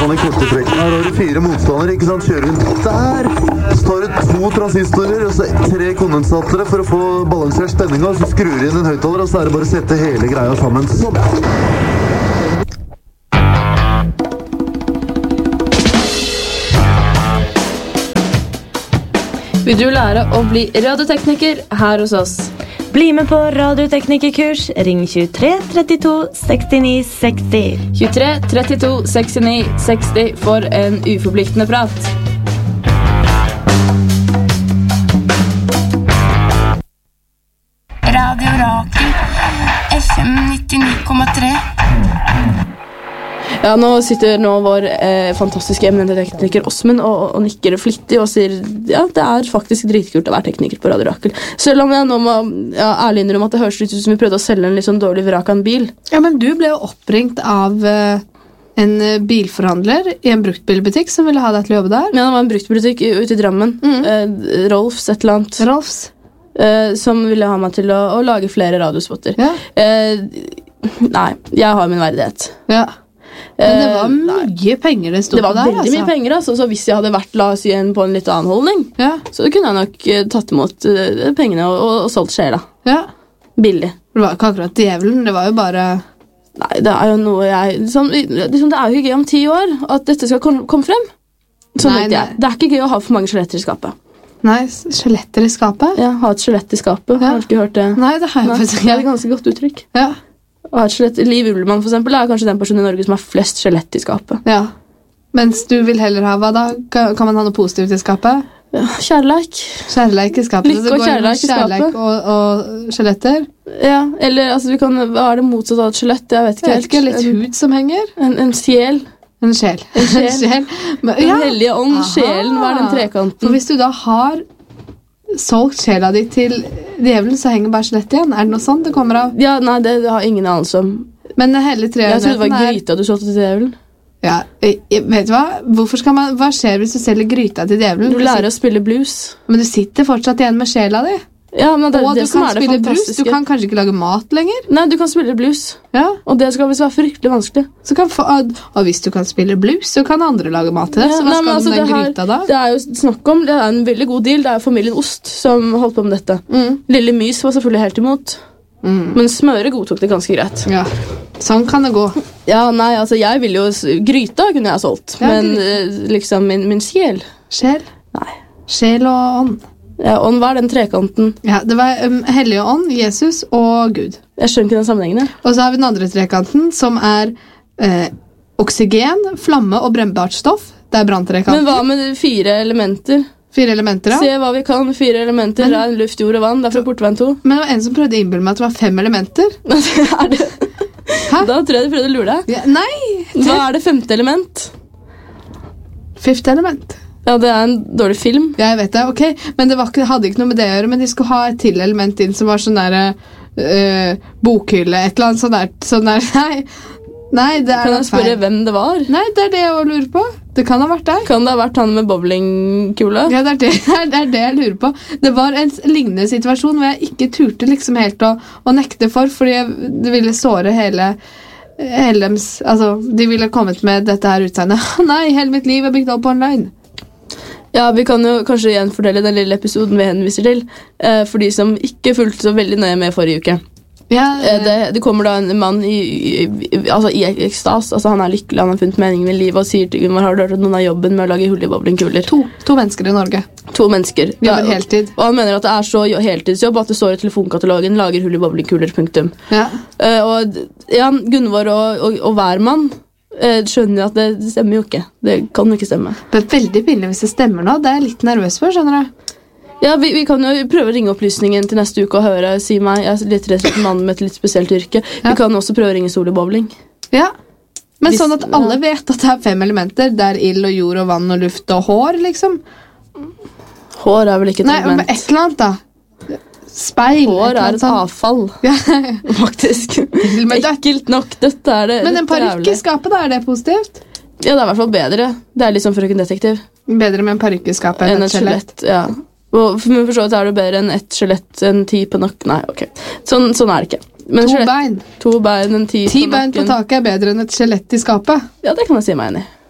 man i korte trekk. Her har du 4 motstandere, ikke sant? Kjører rundt der. Så tar du 2 transistorer og så 3 kondensatere for å få balansert spenninga. Så skrur du inn en høyttaler, og så er det bare å sette hele greia sammen. Sånn. Vil du lære å bli radiotekniker her hos oss? Bli med på radioteknikerkurs. Ring 23 32 69 60. 23 32 69 60 for en uforpliktende prat. Radio Rakel FM 99,3. Ja, nå sitter vår fantastiske eminente tekniker Åsmund og nikker flittig og sier ja, det er faktisk dritkult å være tekniker på Radio Rakel. Selv om jeg nå må ærlig innrømme at det høres litt ut som vi prøvde å selge en litt sånn dårlig vrakan bil. Ja, men du ble jo oppringt av en bilforhandler i en bruktbilbutikk som ville ha deg til å jobbe der. Ja, det var en bruktbilbutikk ute i Drammen. Rolfs et eller annet. Rolfs. Som ville ha meg til å lage flere radiospotter. Ja. Nei, jeg har min verdighet. Ja. Men det var mye penger det stod på der, Det var veldig mye penger, altså. Så hvis jeg hadde vært, la oss si, på en litt annen holdning, så kunne jeg nok tatt imot pengene og solgt sjela. Ja. Billig. Det var ikke akkurat djevelen, det var jo bare... Nei, det er jo noe jeg... det er jo ikke gøy om 10 år at dette skal komme frem. Sånn vet jeg. Det er ikke gøy å ha for mange skjeletter i skapet. Nei, skjeletter i skapet? Ja, ha et skjelett i skapet. Har du ikke hørt det? Nei, det har jeg faktisk ikke. Det er et ganske godt uttrykk. Ja. Liv Ullmann for eksempel er kanskje den personen i Norge som har flest skjelett i skapet. Ja, mens du vil heller ha hva da? Kan man ha noe positivt i skapet? Ja, kjærleik. Kjærleik i skapet. Lykke og kjærleik i skapet. Kjærleik og skjeletter? Ja, eller altså, hva er det motsatt av et skjelett? Jeg vet ikke helt. Litt hud som henger? En sjel. En sjel. Men, den hellige ånd, sjelen, hva er den trekanten? For hvis du da har solgt sjela di til djevelen, så henger bare skjelett igjen. Er det noe sånt det kommer av? Ja, nei, det har ingen anelse om. Men hele jeg trodde det var gryta du solgte til djevelen. Ja, vet du hva? Hva skjer hvis du selger gryta til djevelen? Du lærer å spille blues. Men du sitter fortsatt igjen med sjela di. Ja, men det og det du som kan er det spille fantastiske. blues. Du kan kanskje ikke lage mat lenger. Nei, du kan spille blues. Ja. Og det skal visst være fryktelig vanskelig. Og hvis du kan spille blues, så kan andre lage mat til det. Så hva skal du med gryta da? Det er jo snakk om, det er en veldig god deal. Det er familien Ost som holdt på med dette. Lille Mys var selvfølgelig helt imot. Men Smøre godtok det ganske greit. Ja, sånn kan det gå. Ja, nei, altså jeg ville jo... Gryta kunne jeg ha solgt. Ja, men liksom min sjel. Sjel? Nei. Sjel og ånd. Ja, ånd, hva er den trekanten? Ja, det var hellige ånd, Jesus og Gud. Jeg skjønner ikke den sammenhengen. Og så har vi den andre trekanten, som er oksygen, flamme og brennbart stoff. Det er branntrekanten. Men hva med 4 elementer? 4 elementer, da? Se hva vi kan. 4 elementer, regn, luft, jord og vann. Det er fra Portveien 2. Men det var en som prøvde å innbille meg at det var 5 elementer. Er det? Hæ? Da tror jeg de prøvde å lure deg. Ja, nei! Hva er det 5. element? 5. element. Ja, det er en dårlig film. Ja, jeg vet det, ok. Men det hadde ikke noe med det å gjøre, men de skulle ha et til element inn som var sånn der bokhylle, et eller annet sånn der. Nei, det er Kan jeg spørre hvem det var? Nei, det er det jeg lurer på. Det kan ha vært deg. Kan det ha vært han med bowlingkula? Ja, det er det jeg lurer på. Det var en lignende situasjon hvor jeg ikke turte liksom helt å nekte for, fordi det ville såre hele deres, altså, de ville kommet med dette her utseendet. Nei, hele mitt liv er bygd opp online. Ja, vi kan jo kanskje igjen fordele den lille episoden vi henviser til, for de som ikke fulgte så veldig nøye med forrige uke. Ja, det kommer da en mann i ekstas, altså han er lykkelig, han har funnet meningen med livet og sier til Gunvor, har du hørt at noen har jobben med å lage hull i bowlingkuler? To mennesker i Norge. 2 mennesker. Jobber heltid. Og han mener at det er så heltidsjobb at det står i telefonkatalogen, lager hull i bowlingkuler, punktum. Ja. Og ja, Gunvor og hvermann skjønner jo at det stemmer jo ikke. Det kan jo ikke stemme. Det er veldig billig hvis det stemmer nå. Det er jeg litt nervøs for, skjønner du? Ja, vi kan jo prøve å ringe opplysningen til neste uke og høre, si meg, jeg er litt rett og slett en mann med et litt spesielt yrke. Ja. Vi kan også prøve å ringe Sol i bowling. Ja, men sånn at alle vet at det er 5 elementer. Det er ild og jord og vann og luft og hår, liksom. Hår er vel ikke et element. Nei, men et eller annet da. Speil. Hår er et avfall. Ja. Faktisk. Ekkelt nok, dette er det. Men en parykk i skapet, da, er det positivt? Ja, det er i hvert fall bedre. Det er litt som Frøken Detektiv. Bedre med en parykk i skapet enn et skjelett. Ja. Og for så vidt er det bedre enn et skjelett enn 10 på nok. Nei, ok. Sånn er det ikke. Men 2 bein. 2 bein enn 10 på 10 bein på taket er bedre enn et skjelett i skapet. Ja, det kan jeg si meg enig i.